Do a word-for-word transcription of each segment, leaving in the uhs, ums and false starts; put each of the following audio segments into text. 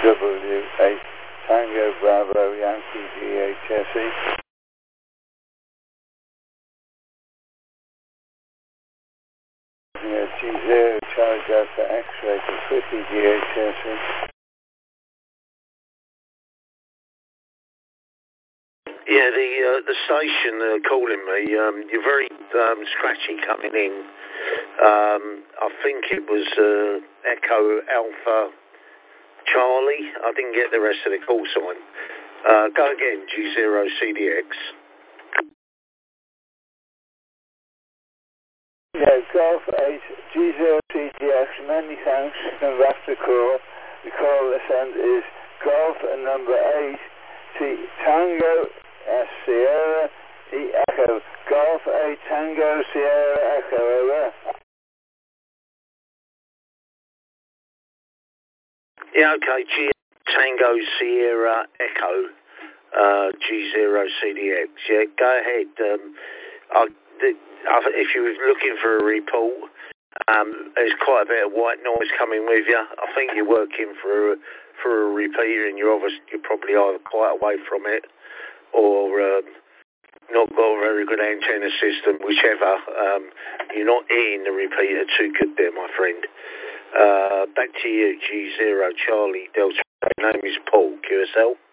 W eight Tango Bravo Yankee G H S E. Yeah, G zero Charlie Delta X-ray to fifty G H S E. Yeah, the uh, the station uh, calling me. Um, you're very um, scratchy coming in. Um, I think it was uh, Echo Alpha Charlie. I didn't get the rest of the call sign. Uh, go again, G zero C D X. Yeah, Golf eight G zero C D X. Many thanks. Come back to call. The call this end is Golf number eight T Tango S Sierra E Echo. Golf eight Tango Sierra Echo. Over. Yeah, okay. G Tango Sierra Echo. Uh, G zero C D X. Yeah, go ahead. Um, I, the, I, if you were looking for a report, um, there's quite a bit of white noise coming with you. I think you're working for a, for a repeater, and you're obviously you're probably either quite away from it, or um, not got a very good antenna system, whichever. Um, you're not hearing the repeater too good there, my friend. Uh, back to you, G zero Charlie Delta. My name is Paul, Q S L.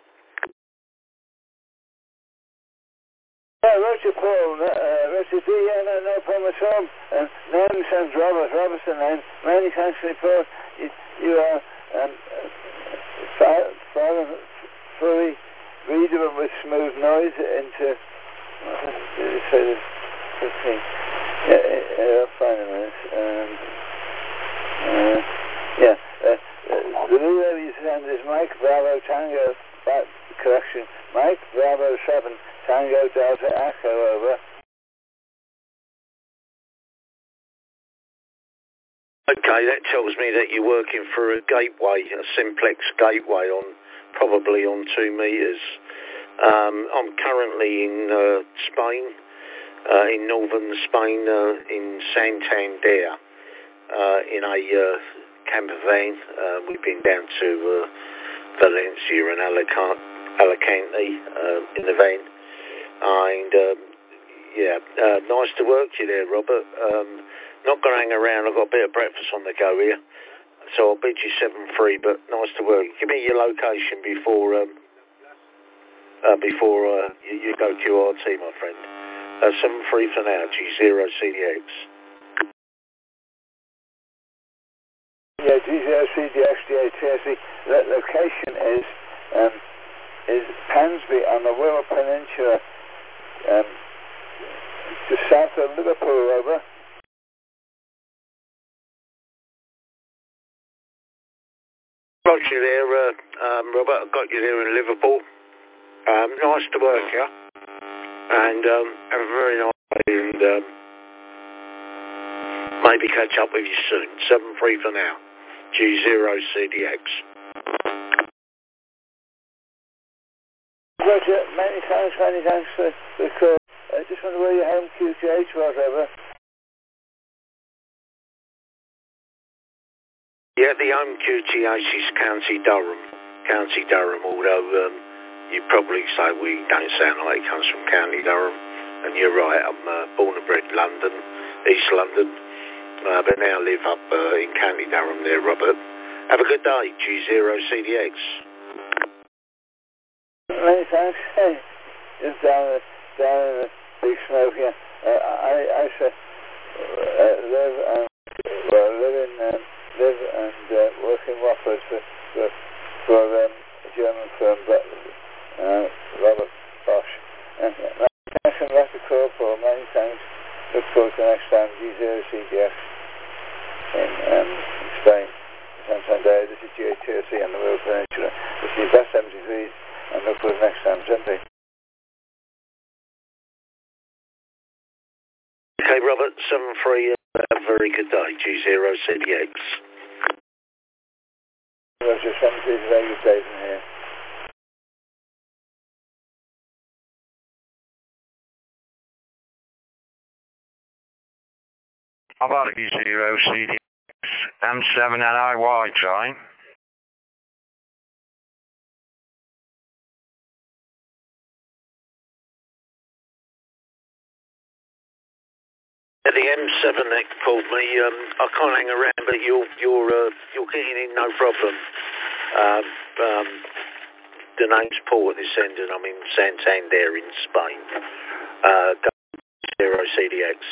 Yeah, Roger Paul, uh, Roger D, yeah, no, no problem at all. Um, name sounds Robert, Robertson name. Many thanks for the report. You, you are um, far, far, fully readable with smooth noise into, what did you say, the fifteen? Yeah, yeah, I'll find a minute. Um, uh, yeah, uh, uh, the new name you send is Mike Bravo Tango, that correction, Mike Bravo seven. Tango Delta Echo, over. Okay, that tells me that you're working for a gateway, a simplex gateway on, probably on two meters. Um, I'm currently in uh, Spain, uh, in northern Spain, uh, in Santander, uh, in a uh, camper van. Uh, we've been down to uh, Valencia and Alicante, Alicante uh, in the van. And, um, yeah, uh, nice to work to you there, Robert. Um, not going to hang around. I've got a bit of breakfast on the go here. So I'll bid you seven three, but nice to work. Give me your location before um, uh, before uh, you, you go Q R T, my friend. Uh, seven three for now, G zero C D X. Yeah, G zero C D X, G H S E. The location is, um, is Pansby on the Wirral Peninsula. Um, just south of Liverpool, over. Got you there, uh, um, Robert. I got you there in Liverpool. Um, nice to work here, and um, have a very nice day, and um, maybe catch up with you soon. seven three for now, G zero C D X. Roger, many thanks, many thanks for the call. I just wonder where your home Q T H was, over. Yeah, the home Q T H is County Durham. County Durham, although um, you probably say we don't sound like it comes from County Durham. And you're right, I'm uh, born and bred London, East London. Uh, but now live up uh, in County Durham there, Robert. Have a good day, G zero C D X. Many thanks. Hey, just down, down in the big smoke here. Uh, I, I say, uh, live and, well, live in, um, live and uh, work in Watford for, for, for um, a German firm, but, uh, Robert Bosch. And uh, thanks and that's a call for many thanks. Look forward to next time, G zero C D X in, um, in Spain. Santander, this is G H S E on the Wirral Peninsula. This is Best seventy-three. And look forward next time, Sunday. Okay, Robert, seven three, uh, have a very good day, G zero C D X. Roger, seven three, very good day from here. How about G zero C D X, M seven N I Y train? At the M seven that called me, um, I can't hang around, but you're you're uh, you're getting in no problem. Um, um, the name's Paul at this end, and I'm in Santander in Spain. Uh, zero C D X.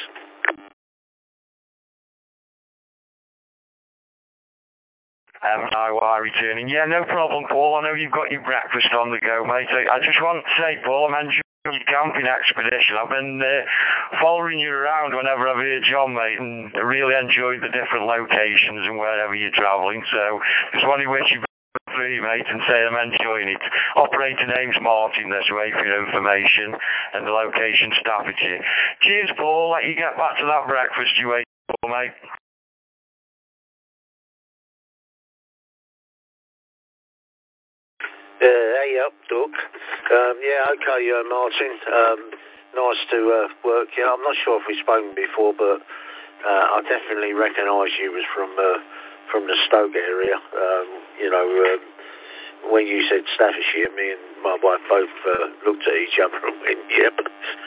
Um, no, are returning. Yeah, no problem, Paul. I know you've got your breakfast on the go, mate. I, I just want to say, Paul, I'm enjoying your camping expedition. I've been uh, following you around whenever I've heard John, mate, and I really enjoyed the different locations and wherever you're travelling. So just want to wish you free, mate, and say I'm enjoying it. Operator name's Martin this way for your information, and the location Staffordshire. Cheers, Paul. Let you get back to that breakfast you ate, Paul, mate. Uh, hey up, Doc. Um, yeah, okay, uh, Martin. Um, nice to uh, work. Yeah, I'm not sure if we've spoken before, but uh, I definitely recognise you was from uh, from the Stoke area. Um, you know, um, when you said Staffordshire, me and my wife both uh, looked at each other and went, "Yep."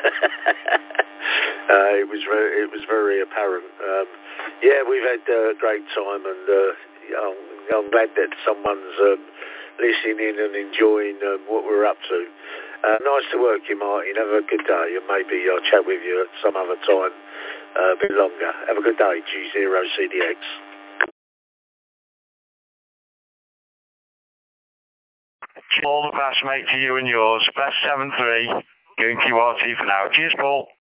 uh, it was very, it was very apparent. Um, yeah, we've had a uh, great time, and uh, I'm, I'm glad that someone's. Um, listening and enjoying um, what we're up to. Uh, nice to work you, Martin. Have a good day, and maybe I'll chat with you at some other time uh, a bit longer. Have a good day, G zero C D X. All the best, mate, to you and yours. Best seven three. Going to you for now. Cheers, Paul.